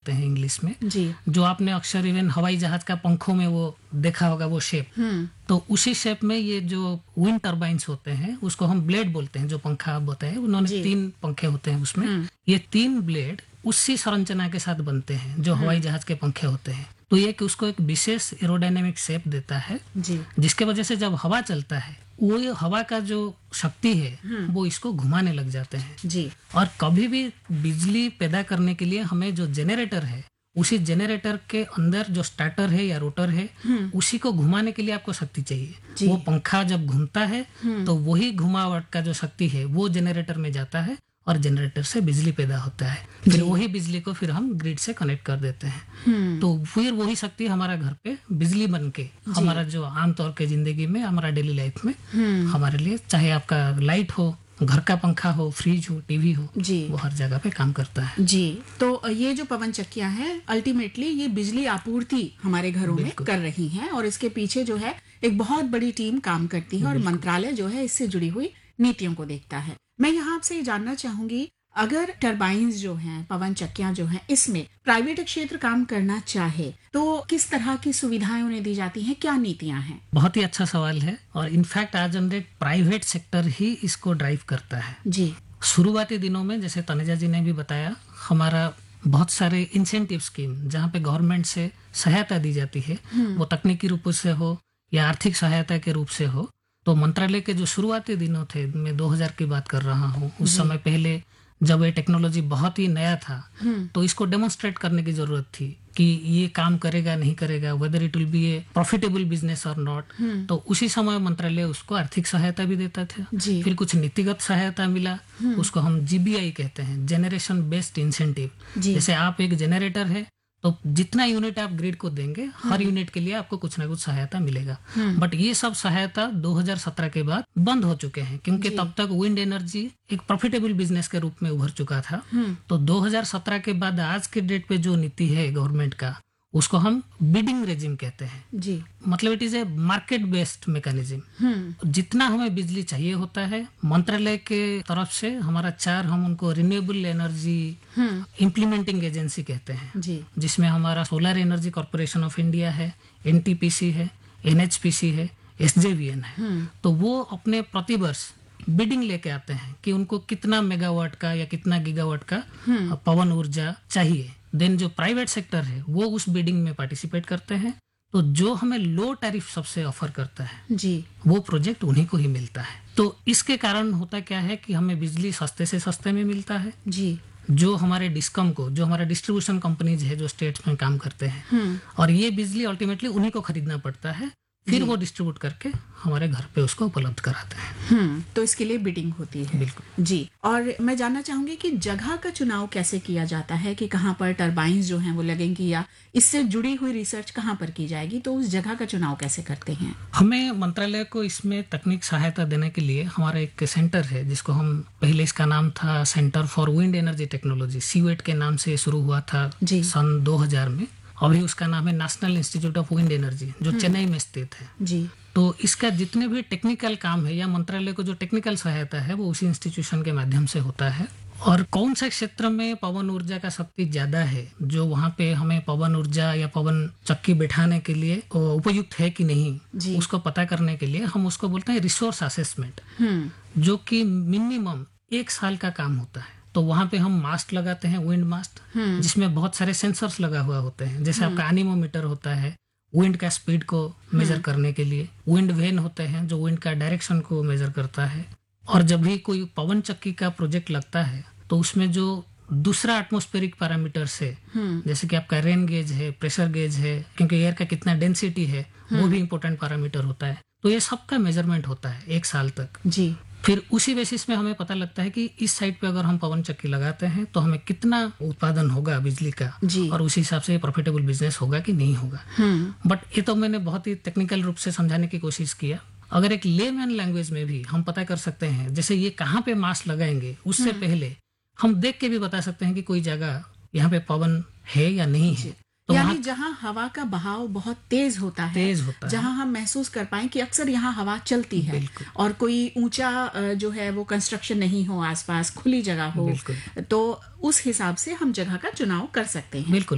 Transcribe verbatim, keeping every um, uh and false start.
होते हैं इंग्लिश में, जी। जो आपने अक्सर इवन हवाई जहाज का पंखों में वो देखा होगा वो शेप, तो उसी शेप में ये जो विंड टर्बाइन्स होते हैं उसको हम ब्लेड बोलते हैं। जो पंखा आप बताए उन्होंने तीन पंखे होते हैं उसमें, ये तीन ब्लेड उसी संरचना के साथ बनते हैं जो हवाई जहाज के पंखे होते हैं। तो ये कि उसको एक विशेष एरोडायनेमिक शेप देता है जी। जिसके वजह से जब हवा चलता है वो हवा का जो शक्ति है वो इसको घुमाने लग जाते हैं जी। और कभी भी बिजली पैदा करने के लिए हमें जो जनरेटर है उसी जनरेटर के अंदर जो स्टार्टर है या रोटर है उसी को घुमाने के लिए आपको शक्ति चाहिए। वो पंखा जब घूमता है तो वही घुमावट का जो शक्ति है वो जनरेटर में जाता है और जनरेटर से बिजली पैदा होता है। फिर वही बिजली को फिर हम ग्रिड से कनेक्ट कर देते हैं। तो फिर वही शक्ति हमारा घर पे बिजली बन के हमारा जो आमतौर के जिंदगी में हमारा डेली लाइफ में हमारे लिए, चाहे आपका लाइट हो, घर का पंखा हो, फ्रिज हो, टीवी हो, जी, वो हर जगह पे काम करता है। जी। तो ये जो पवन चक्कियां हैं अल्टीमेटली ये बिजली आपूर्ति हमारे घरों में कर रही हैं और इसके पीछे जो है एक बहुत बड़ी टीम काम करती है और मंत्रालय जो है इससे जुड़ी हुई नीतियों को देखता है। मैं यहाँ आपसे ये जानना चाहूंगी, अगर टरबाइन्स जो हैं, पवन चक्कियां जो हैं, इसमें प्राइवेट क्षेत्र काम करना चाहे तो किस तरह की सुविधाएं उन्हें दी जाती हैं, क्या नीतियां हैं? बहुत ही अच्छा सवाल है और इनफैक्ट आज हमने प्राइवेट सेक्टर ही इसको ड्राइव करता है। जी। शुरुआती दिनों में जैसे तनेजा जी ने भी बताया, हमारा बहुत सारे इंसेंटिव स्कीम जहाँ पे गवर्नमेंट से सहायता दी जाती है, वो तकनीकी रूप से हो या आर्थिक सहायता के रूप से हो। तो मंत्रालय के जो शुरुआती दिनों थे, मैं दो हज़ार की बात कर रहा हूँ, उस समय पहले जब ये टेक्नोलॉजी बहुत ही नया था तो इसको डेमोन्स्ट्रेट करने की जरूरत थी कि ये काम करेगा नहीं करेगा, whether it will be A profitable business और नॉट। तो उसी समय मंत्रालय उसको आर्थिक सहायता भी देता था। फिर कुछ नीतिगत सहायता मिला, उसको हम जीबीआई कहते हैं, जनरेशन बेस्ड इंसेंटिव। जैसे आप एक जनरेटर है तो जितना यूनिट आप ग्रिड को देंगे हर यूनिट के लिए आपको कुछ ना कुछ सहायता मिलेगा। बट ये सब सहायता दो हज़ार सत्रह के बाद बंद हो चुके हैं क्योंकि तब तक विंड एनर्जी एक प्रॉफिटेबल बिजनेस के रूप में उभर चुका था। तो दो हज़ार सत्रह के बाद आज के डेट पे जो नीति है गवर्नमेंट का, उसको हम बिडिंग रेजिम कहते हैं। जी। मतलब it is a market based mechanism. जितना हमें बिजली चाहिए होता है, मंत्रालय के तरफ से हमारा चार, हम उनको रिन्यूएबल एनर्जी इम्प्लीमेंटिंग एजेंसी कहते हैं, जी। जिसमें हमारा solar energy corporation of India है, एनटीपीसी है, एनएचपीसी है, एसजेवीएन है। तो वो अपने प्रतिवर्ष बिडिंग लेके आते हैं कि उनको कितना मेगावाट का या कितना गीगावाट का पवन ऊर्जा चाहिए। देन जो प्राइवेट सेक्टर है वो उस बिडिंग में पार्टिसिपेट करते हैं। तो जो हमें लो टैरिफ सबसे ऑफर करता है, जी, वो प्रोजेक्ट उन्हीं को ही मिलता है। तो इसके कारण होता क्या है कि हमें बिजली सस्ते से सस्ते में मिलता है। जी। जो हमारे डिस्कम को, जो हमारा डिस्ट्रीब्यूशन कंपनीज है जो स्टेट्स में काम करते हैं, और ये बिजली अल्टीमेटली उन्हीं को खरीदना पड़ता है, फिर वो डिस्ट्रीब्यूट करके हमारे घर पे उसको उपलब्ध कराते हैं। हम्म तो इसके लिए बिडिंग होती है। बिल्कुल जी। और मैं जानना चाहूंगी कि जगह का चुनाव कैसे किया जाता है कि कहाँ पर टरबाइन्स जो हैं वो लगेंगी या इससे जुड़ी हुई रिसर्च कहाँ पर की जाएगी, तो उस जगह का चुनाव कैसे करते हैं? हमें मंत्रालय को इसमें तकनीक सहायता देने के लिए हमारा एक सेंटर है जिसको हम, पहले इसका नाम था centre for wind energy technology, civet के नाम से शुरू हुआ था सन दो हज़ार में। अभी उसका नाम है national institute of wind energy, जो चेन्नई में स्थित है। जी। तो इसका जितने भी टेक्निकल काम है या मंत्रालय को जो टेक्निकल सहायता है वो उसी इंस्टीट्यूशन के माध्यम से होता है। और कौन से क्षेत्र में पवन ऊर्जा का शक्ति ज्यादा है, जो वहाँ पे हमें पवन ऊर्जा या पवन चक्की बैठाने के लिए उपयुक्त है कि नहीं, उसको पता करने के लिए हम उसको बोलते हैं रिसोर्स असेसमेंट, जो कि मिनिमम एक साल का काम होता है। तो वहाँ पे हम मास्ट लगाते हैं, विंड मास्ट, जिसमें बहुत सारे सेंसर्स लगा हुआ होते हैं। जैसे आपका एनीमोमीटर होता है विंड का स्पीड को मेजर करने के लिए, विंड वेन होते हैं जो विंड का डायरेक्शन को मेजर करता है। और जब भी कोई पवन चक्की का प्रोजेक्ट लगता है तो उसमें जो दूसरा एटमॉस्फेरिक पैरामीटर्स है, जैसे कि आपका रेन गेज है, प्रेशर गेज है, क्योंकि एयर का कितना डेंसिटी है वो भी इम्पोर्टेंट पैरामीटर होता है। तो ये सबका मेजरमेंट होता है एक साल तक। जी। फिर उसी बेसिस में हमें पता लगता है कि इस साइड पे अगर हम पवन चक्की लगाते हैं तो हमें कितना उत्पादन होगा बिजली का, और उसी हिसाब से प्रॉफिटेबल बिजनेस होगा कि नहीं होगा। बट ये तो मैंने बहुत ही टेक्निकल रूप से समझाने की कोशिश किया। अगर एक लेमैन लैंग्वेज में भी हम पता कर सकते हैं, जैसे ये कहाँ पे मास्ट लगाएंगे उससे पहले हम देख के भी बता सकते हैं कि कोई जगह यहाँ पे पवन है या नहीं है। तो यानी जहाँ हवा का बहाव बहुत तेज होता है, तेज होता है, जहाँ हम महसूस कर पाए कि अक्सर यहाँ हवा चलती है और कोई ऊंचा जो है वो कंस्ट्रक्शन नहीं हो, आसपास खुली जगह हो, तो उस हिसाब से हम जगह का चुनाव कर सकते हैं। बिल्कुल।